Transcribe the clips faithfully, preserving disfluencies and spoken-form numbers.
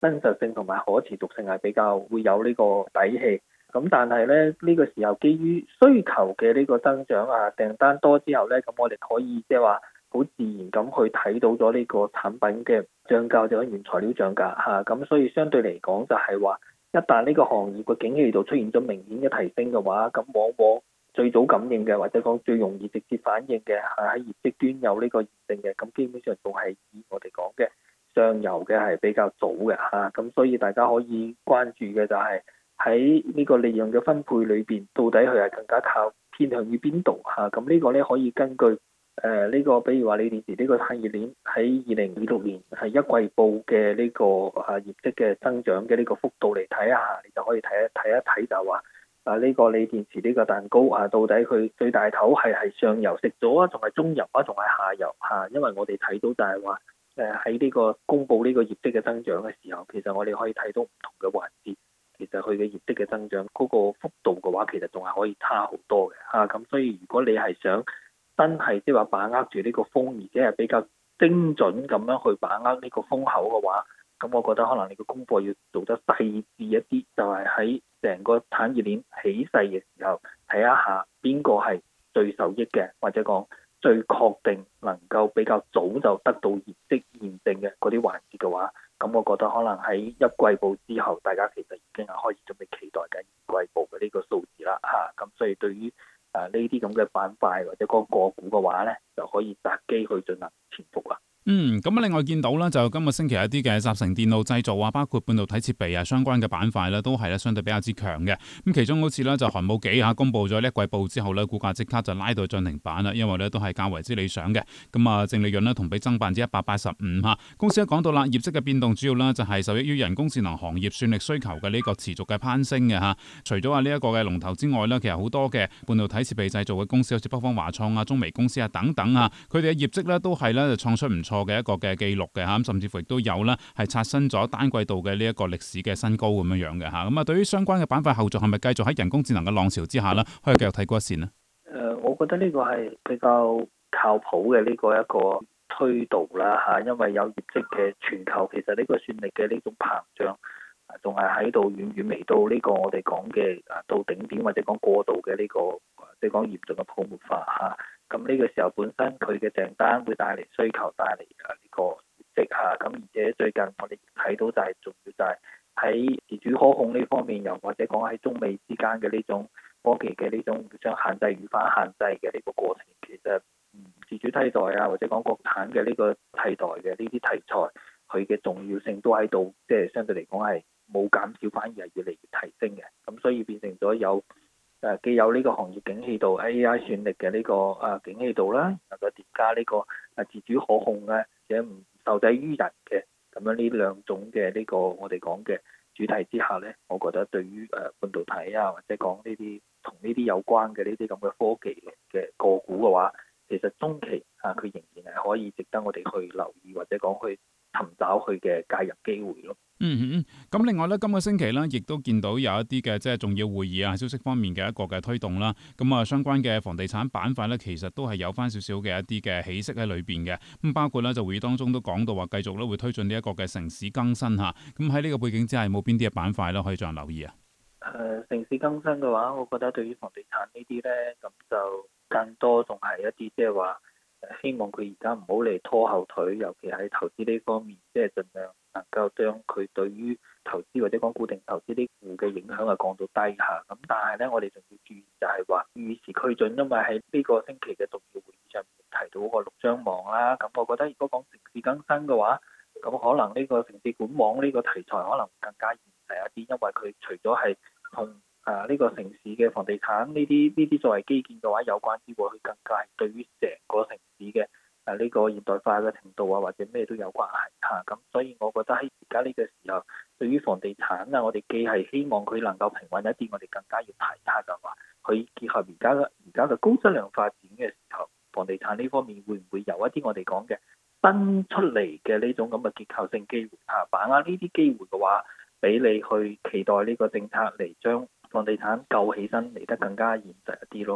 真實性同埋可持續性係比較會有呢個底氣。咁但係咧呢、呢個時候基於需求嘅呢個增長啊，訂單多之後咧，咁我哋可以即係話好自然咁去睇到咗呢個產品嘅漲價或者原材料漲價嚇。咁、啊、所以相對嚟講就係話，一旦呢個行業嘅景氣度出現咗明顯嘅提升嘅話，咁往往最早感應嘅或者講最容易直接反應嘅係喺業績端有呢個驗證嘅，咁基本上仲係以我哋講嘅上游嘅係比較早嘅嚇。咁所以大家可以關注嘅就係喺呢個利潤嘅分配裏邊，到底佢係更加靠偏向於邊度嚇？咁呢個咧可以根據誒呢、呃呢個，比如話鋰電池呢個產業鏈喺二零二六年係一季報嘅呢個啊業績嘅增長嘅呢個幅度嚟睇下，你就可以睇一睇一睇就係話。啊！呢、這個鋰電池呢個蛋糕啊，到底佢最大頭係係上游食咗啊，仲係中游啊，仲係下游嚇、啊？因為我哋睇到就係話，誒喺呢個公佈呢個業績嘅增長嘅時候，其實我哋可以睇到唔同嘅環節，其實佢嘅業績嘅增長嗰、那個幅度嘅話，其實仲係可以差好多嘅嚇。咁、啊、所以如果你係想真係即係話把握住呢個風，而且係比較精準咁樣去把握呢個風口嘅話，咁我覺得可能你個功課要做得細緻一啲，就係喺成個產業鏈起勢嘅時候，睇一下邊個係最受益嘅，或者講最確定能夠比較早就得到業績驗證嘅嗰啲環節嘅話，咁我覺得可能喺一季報之後，大家其實已經係開始準備期待緊二季報嘅呢個數字啦嚇。咁所以對於誒呢啲咁嘅板塊或者嗰個個股嘅話咧，就可以擇機去進行潛伏啦。 嗯，咁啊，另外見到咧，就今個星期一啲嘅集成電路製造啊，包括半導體設備啊相關嘅板塊咧，都係咧相對比較之強嘅。咁其中好似咧就寒武紀嚇公佈咗呢一季報之後咧，股價即刻就拉到漲停板啦，因為咧都係較為之理想嘅。咁啊，淨利潤咧同比增百分之一百八十五嚇。公司都講到啦，業績嘅變動主要咧就係受益於人工智能行業算力需求嘅呢個持續嘅攀升嘅嚇。除咗話呢一個嘅龍頭之外咧，其實好多嘅半導體設備製造嘅公司，好似北方華創啊、中微公司啊等等啊，佢哋嘅業績咧都係咧創出唔錯嘅一個嘅記錄嘅嚇，甚至乎亦都有啦，係刷新咗單季度嘅呢一個歷史嘅新高咁樣樣嘅嚇。咁啊，對於相關嘅板塊後續係咪繼續喺人工智能嘅浪潮之下咧，可以繼續睇高一線呢？ 誒、呃，我覺得呢個係比較靠譜嘅呢個一個推導啦嚇，因為有業績嘅全球，其實呢個算力嘅呢種膨脹仲係喺度遠遠未到呢個我哋講嘅啊到頂點或者講過度嘅呢、這個即係講嚴重嘅泡沫化嚇。咁呢個時候本身佢嘅訂單會帶嚟需求，帶嚟啊呢個業績嚇。咁而且最近我哋睇到就係重要就係喺自主可控呢方面，又或者講喺中美之間嘅呢種科技嘅呢種將限制與反限制嘅呢個過程，其實自主替代啊，或者講國產嘅呢個替代嘅呢啲題材，佢嘅重要性都喺度，即係相對嚟講係冇減少，反而係越嚟越提升嘅。咁所以變成咗有誒既有呢個行業景氣度 A I 算力嘅呢個誒景氣度啦，能夠疊加呢個誒自主可控嘅，而且唔受制於人嘅咁樣呢兩種嘅呢個我哋講嘅主題之下咧，我覺得對於誒半導體啊，或者講呢啲同呢啲有關嘅呢啲咁嘅科技嘅個股嘅話，其實中期啊佢仍然係可以值得我哋去留意，或者講去尋找佢嘅介入機會咯。 嗯嗯，咁另外咧，今個星期咧，亦都見到有一啲嘅即係重要會議啊、消息方面嘅一個嘅推動啦。咁啊，相關嘅房地產板塊咧，其實都係有翻少少嘅一啲嘅起色喺裏邊嘅。咁包括咧，就會議當中都講到話，繼續咧會推進呢一個嘅城市更新嚇。咁喺呢個背景之下，有冇邊啲嘅板塊咧可以再留意啊？ 誒、呃、城市更新嘅話，我覺得對於房地產呢啲咧，咁就更多仲係一啲即係話誒，希望佢而家唔好嚟拖後腿，尤其喺投資呢方面，即係盡量能夠將佢對於投資或者講固定投資啲戶嘅影響係降到低下。咁但係咧，我哋仲要注意就係話與時俱進，因為喺呢個星期嘅重要會議上面提到嗰個六張網啦。咁我覺得如果講城市更新嘅話，咁可能呢個城市管網呢個題材可能更加現實一啲，因為佢除咗係同啊呢個城市嘅房地產呢啲呢啲作為基建嘅話有關之外，佢更加係對於成個城市嘅啊呢個現代化嘅程度啊，或者咩都有關係嚇。咁所以我覺得喺而家呢個時候，對於房地產啊，我哋既係希望佢能夠平穩一啲，我哋更加要睇下就話佢結合而家嘅而家嘅高質量發展嘅時候，房地產呢方面會唔會有一啲我哋講嘅新出嚟嘅呢種咁嘅結構性機會嚇？把握呢啲機會嘅話，俾你去期待呢個政策嚟將房地產救起身嚟得更加現實一啲咯。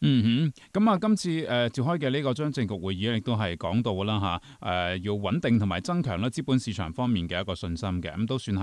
嗯哼，咁啊，今次誒、呃、召開嘅呢個張正局會議咧，亦都係講到啦嚇，誒、呃、要穩定同埋增強咧資本市場方面嘅一個信心嘅，咁都算係